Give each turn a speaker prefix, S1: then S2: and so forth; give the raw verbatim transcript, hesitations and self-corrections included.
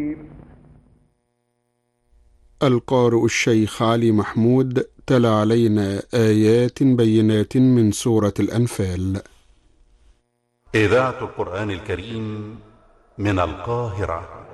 S1: القارئ الشيخ علي محمود تلا علينا آيات بينات من سورة الأنفال.
S2: إذاعة القرآن الكريم من القاهرة.